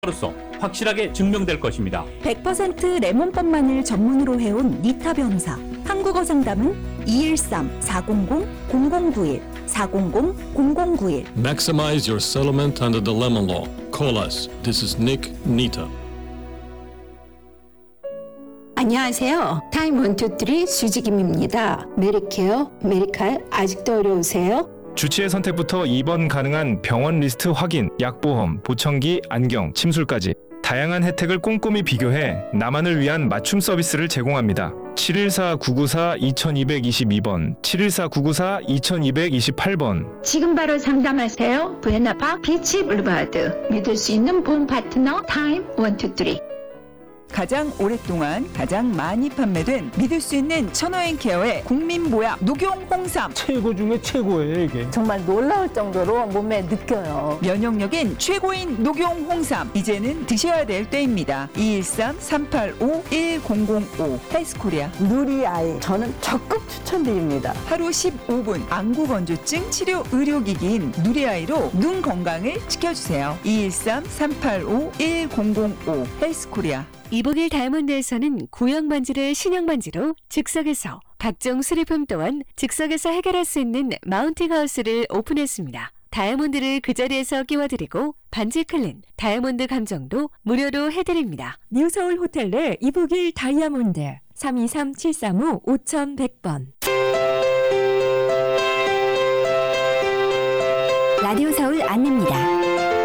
로서 확실하게 증명될 것입니다. 100% 레몬법만을 전문으로 해온 니타 변호사. 한국어 상담은 213-400-0091, 400-0091. Maximize your settlement under the lemon law. Call us. This is Nick Nita. 안녕하세요. 타임 123 수지김입니다. 메디케어, 메디칼 아직도 어려우세요? 주치의 선택부터 입원 가능한 병원 리스트 확인, 약보험, 보청기, 안경, 침술까지 다양한 혜택을 꼼꼼히 비교해 나만을 위한 맞춤 서비스를 제공합니다. 714-994-2222번, 714-994-2228번. 지금 바로 상담하세요. 부에나파크 비치 블루바드. 믿을 수 있는 보험 파트너 타임 123. 가장 오랫동안 가장 많이 판매된 믿을 수 있는 천호행 케어의 국민보약 녹용 홍삼. 최고 중에 최고예요, 이게. 정말 놀라울 정도로 몸에 느껴요. 면역력인 최고인 녹용 홍삼. 이제는 드셔야 될 때입니다. 213-385-1005 헬스코리아. 누리아이 저는 적극 추천드립니다. 하루 15분 안구건조증 치료 의료기기인 누리아이로 눈 건강을 지켜주세요. 213-385-1005 헬스코리아. 이북일 다이아몬드에서는 구형 반지를 신형 반지로 즉석에서, 각종 수리품 또한 즉석에서 해결할 수 있는 마운팅 하우스를 오픈했습니다. 다이아몬드를 그 자리에서 끼워드리고 반지 클린, 다이아몬드 감정도 무료로 해드립니다. 뉴서울 호텔 내 이북일 다이아몬드 323-735-5100번. 라디오 서울 안내입니다.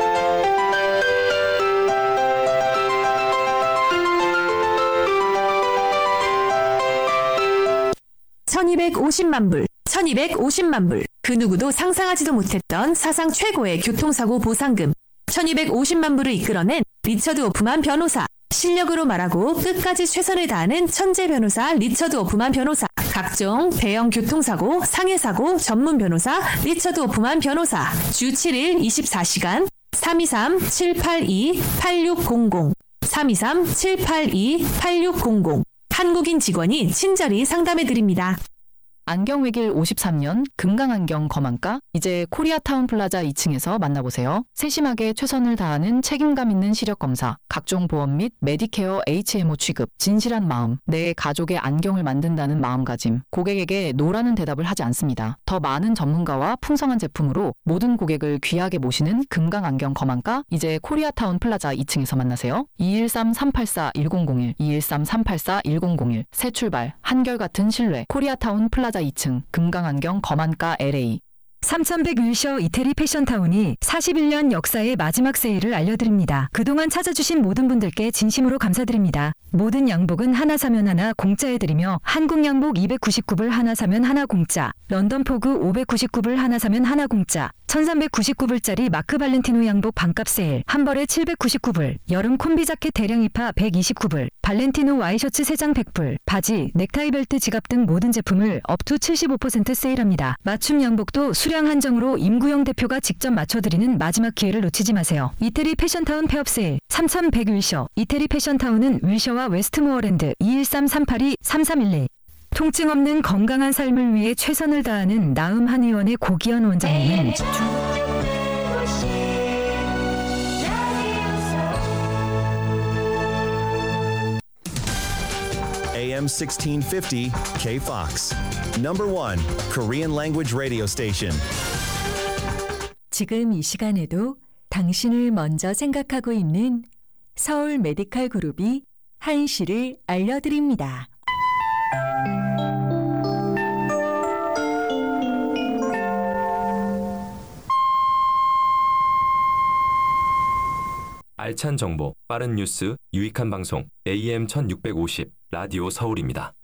1250만 불, 1250만 불. 그 누구도 상상하지도 못했던 사상 최고의 교통사고 보상금. 1250만 불을 이끌어낸 리처드 오프만 변호사. 실력으로 말하고 끝까지 최선을 다하는 천재 변호사 리처드 오프만 변호사. 각종 대형 교통사고, 상해사고 전문 변호사 리처드 오프만 변호사. 주 7일 24시간 323-782-8600, 323-782-8600. 한국인 직원이 친절히 상담해드립니다. 안경외길 53년 금강안경 검안과, 이제 코리아타운 플라자 2층에서 만나보세요. 세심하게 최선을 다하는 책임감 있는 시력검사, 각종 보험 및 메디케어 HMO 취급, 진실한 마음, 내 가족의 안경을 만든다는 마음가짐, 고객에게 노라는 대답을 하지 않습니다. 더 많은 전문가와 풍성한 제품으로 모든 고객을 귀하게 모시는 금강안경 검안과, 이제 코리아타운 플라자 2층에서 만나세요. 213-384-1001, 213-384-1001. 새 출발, 한결같은 신뢰, 코리아타운 플라자 2층 금강안경 검안과 LA. 3100 윌셔 이태리 패션타운이 41년 역사의 마지막 세일을 알려드립니다. 그동안 찾아주신 모든 분들께 진심으로 감사드립니다. 모든 양복은 하나 사면 하나 공짜해드리며, 한국 양복 299불 하나 사면 하나 공짜, 런던 포그 599불 하나 사면 하나 공짜, 1399불짜리 마크 발렌티노 양복 반값 세일, 한 벌에 799불, 여름 콤비 자켓 대량 입하 129불, 발렌티노 와이셔츠 3장 100불, 바지, 넥타이 벨트, 지갑 등 모든 제품을 업투 75% 세일합니다. 맞춤 양복도 수량 한정으로 임구영 대표가 직접 맞춰드리는 마지막 기회를 놓치지 마세요. 이태리 패션타운 폐업 세일 3100 윌셔. 이태리 패션타운은 윌셔와 웨스트모어랜드. 213-382-3311. 통증 없는 건강한 삶을 위해 최선을 다하는 나음 한의원의 고기현 원장님은 AM 1650 K-Fox. Number 1 Korean language radio station. 지금 이 시간에도 당신을 먼저 생각하고 있는 서울 메디칼 그룹이 한시를 알려드립니다. 알찬 정보, 빠른 뉴스, 유익한 방송, AM 1650 라디오 서울입니다.